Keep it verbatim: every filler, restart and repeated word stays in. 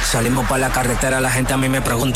Salimos pa' la carretera, la gente a mí me pregunta